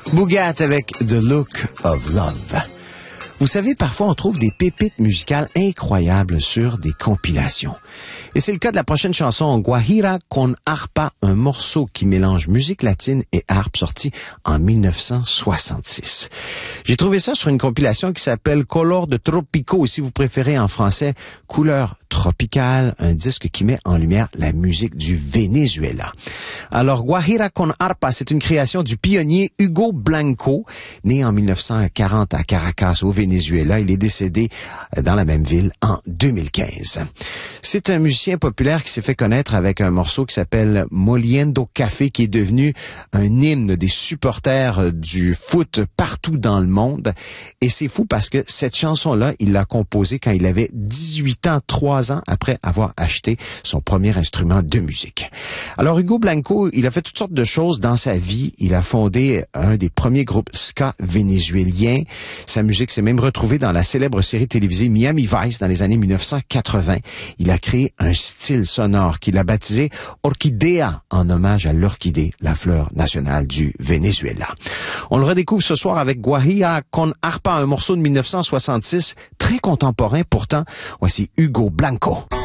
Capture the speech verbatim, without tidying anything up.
Bougat avec The Look of Love. Vous savez, parfois on trouve des pépites musicales incroyables sur des compilations. Et c'est le cas de la prochaine chanson, Guajira con Arpa, un morceau qui mélange musique latine et harpe, sorti en mille neuf cent soixante-six. J'ai trouvé ça sur une compilation qui s'appelle Color de Tropico, ou si vous préférez en français, Couleur tropicale, un disque qui met en lumière la musique du Venezuela. Alors, Guajira con Arpa, c'est une création du pionnier Hugo Blanco, né en mille neuf cent quarante à Caracas, au Venezuela. Il est décédé dans la même ville en deux mille quinze. C'est un musicien populaire qui s'est fait connaître avec un morceau qui s'appelle Moliendo Café, qui est devenu un hymne des supporters du foot partout dans le monde. Et c'est fou parce que cette chanson-là, il l'a composée quand il avait dix-huit ans, trois ans après avoir acheté son premier instrument de musique. Alors Hugo Blanco, il a fait toutes sortes de choses dans sa vie. Il a fondé un des premiers groupes ska vénézuéliens. Sa musique s'est même retrouvée dans la célèbre série télévisée Miami Vice dans les années mille neuf cent quatre-vingts. Il a créé un style sonore qu'il a baptisé Orquídea, en hommage à l'orchidée, la fleur nationale du Venezuela. On le redécouvre ce soir avec Guajira con Arpa, un morceau de mille neuf cent soixante-six, très contemporain pourtant. Voici Hugo Blanco.